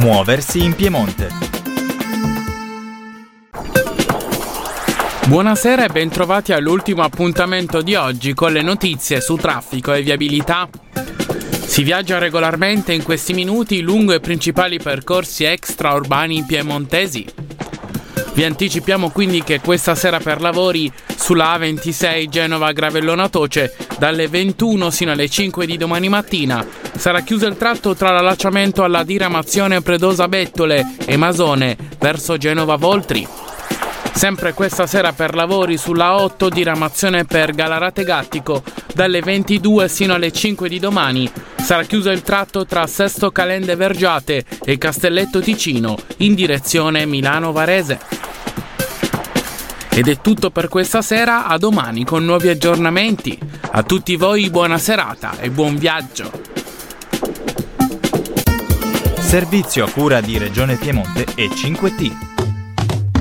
Muoversi in Piemonte. Buonasera e bentrovati all'ultimo appuntamento di oggi con le notizie su traffico e viabilità. Si viaggia regolarmente in questi minuti lungo i principali percorsi extraurbani piemontesi. Vi anticipiamo quindi che questa sera per lavori sulla A26 Genova-Gravellona Toce dalle 21 sino alle 5 di domani mattina sarà chiuso il tratto tra l'allacciamento alla diramazione Predosa-Bettole e Masone verso Genova-Voltri. Sempre questa sera per lavori sulla 8 diramazione per Galarate Gattico dalle 22 sino alle 5 di domani sarà chiuso il tratto tra Sesto Calende Vergiate e Castelletto Ticino in direzione Milano-Varese. Ed è tutto per questa sera, a domani con nuovi aggiornamenti. A tutti voi buona serata e buon viaggio. Servizio a cura di Regione Piemonte e 5T.